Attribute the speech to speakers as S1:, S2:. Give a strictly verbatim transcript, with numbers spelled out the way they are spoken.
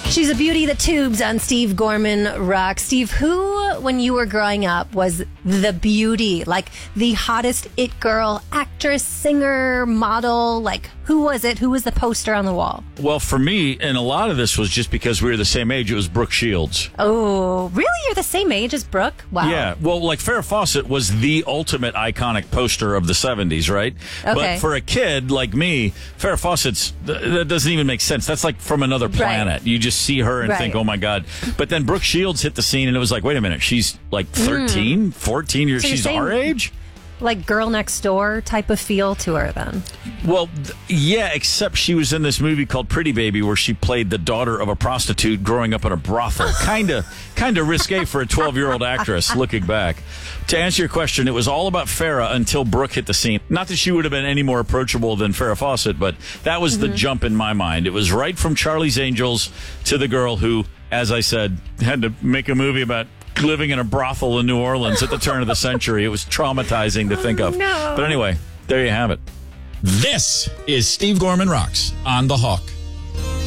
S1: She's a beauty that tubes on Steve Gorman Rock. Steve, who, when you were growing up, was the beauty? Like the hottest it girl, actress, singer, model? Like, who was it? Who was the poster on the wall?
S2: Well, for me, and a lot of this was just because we were the same age, it was Brooke Shields.
S1: Oh, really? You're the same age as Brooke? Wow.
S2: Yeah. Well, like Farrah Fawcett was the ultimate iconic poster of the seventies, right?
S1: Okay.
S2: But for a kid like me, Farrah Fawcett's, that doesn't even make sense. That's like from another planet. Right. You just see her and
S1: right.
S2: think, oh my God. But then Brooke Shields hit the scene and it was like, wait a minute, she's like thirteen, mm. fourteen years,
S1: so
S2: she's our age?
S1: Like Girl Next Door type of feel to her then.
S2: Well, th- yeah, except she was in this movie called Pretty Baby where she played the daughter of a prostitute growing up in a brothel. Kind of kind of risque for a twelve-year-old actress, looking back. To answer your question, it was all about Farrah until Brooke hit the scene. Not that she would have been any more approachable than Farrah Fawcett, but that was mm-hmm. the jump in my mind. It was right from Charlie's Angels to the girl who, as I said, had to make a movie about living in a brothel in New Orleans at the turn of the century. It was traumatizing to think of.
S1: No.
S2: But anyway, there you have it.
S3: This is Steve Gorman Rocks on The Hawk.